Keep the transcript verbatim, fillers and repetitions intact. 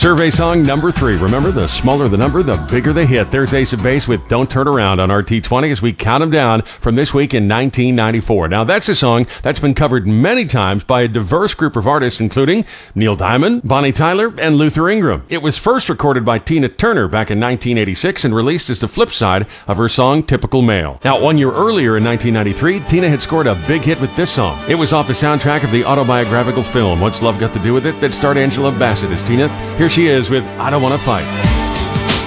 Survey song number three. Remember, the smaller the number, the bigger the hit. There's Ace of Base with Don't Turn Around on R T twenty as we count them down from this week in nineteen ninety-four. Now, that's a song that's been covered many times by a diverse group of artists, including Neil Diamond, Bonnie Tyler, and Luther Ingram. It was first recorded by Tina Turner back in nineteen eighty-six and released as the flip side of her song Typical Male. Now, one year earlier in nineteen ninety-three, Tina had scored a big hit with this song. It was off the soundtrack of the autobiographical film What's Love Got to Do With It that starred Angela Bassett as Tina. Here she is with I Don't Wanna Fight.